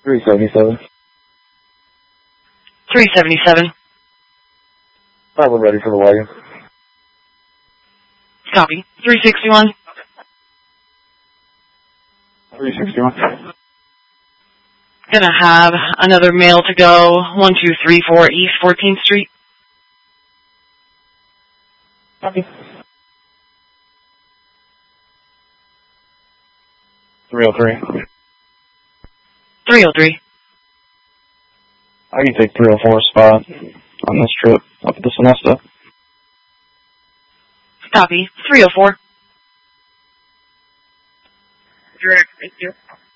377. 377. We're ready for the wagon. Copy. 361. 361. Gonna have another mail to go. 1234 East 14th Street. Copy. 303. 303. I can take 304 spot on this trip up to Sonesta. Copy. 304. Direct, thank you.